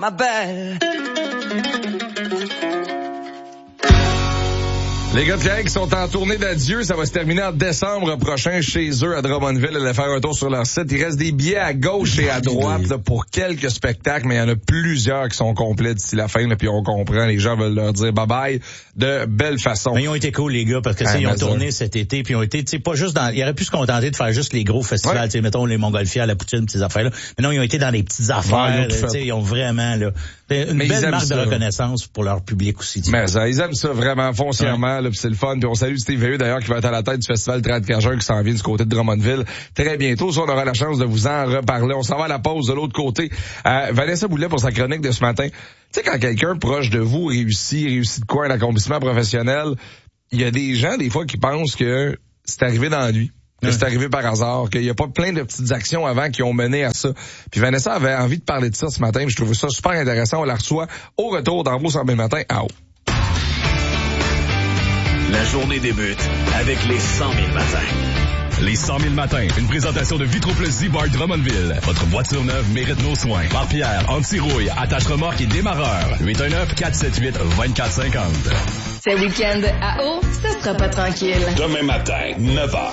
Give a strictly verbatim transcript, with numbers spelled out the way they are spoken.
ma belle. Les gars de Québec sont en tournée d'adieu. Ça va se terminer en décembre prochain chez eux à Drummondville. Allez faire un tour sur leur site. Il reste des billets à gauche et à droite là, pour quelques spectacles, mais il y en a plusieurs qui sont complets d'ici la fin. Là, puis on comprend, les gens veulent leur dire bye-bye de belle façon. Mais ils ont été cool, les gars, parce que ah, ils ont tourné ça. cet été, puis ils ont été, tu sais, pas juste dans... Ils auraient pu se contenter de faire juste les gros festivals, ouais. tu sais, mettons les Montgolfières, la Poutine, ces affaires-là. Mais non, ils ont été dans les petites affaires, tu sais, ils ont vraiment, là... Une mais belle marque ça. de reconnaissance pour leur public aussi. Mais ça, ils aiment ça vraiment foncièrement, ouais. là, puis c'est le fun. Puis on salue Steve Veilleux d'ailleurs qui va être à la tête du festival trente Cajun qui s'en vient du côté de Drummondville très bientôt. Ça, on aura la chance de vous en reparler. On s'en va à la pause de l'autre côté. Euh, Vanessa Boulet pour sa chronique de ce matin. Tu sais, quand quelqu'un proche de vous réussit, réussit de quoi un accomplissement professionnel, il y a des gens des fois qui pensent que c'est arrivé dans la nuit. Que c'est arrivé par hasard, qu'il n'y a pas plein de petites actions avant qui ont mené à ça. Puis Vanessa avait envie de parler de ça ce matin, je trouvais ça super intéressant. On la reçoit au retour dans Vos cent mille matins à haut. La journée débute avec les cent mille matins. Les cent mille matins, une présentation de Vitroplus Z-Bar Drummondville. Votre voiture neuve mérite nos soins. Barre-pierre, anti-rouille, attache-remorque et démarreur. huit un neuf, quatre sept huit, deux quatre cinq zéro. Ce week-end à Haut, ça sera pas tranquille. Demain matin, neuf heures.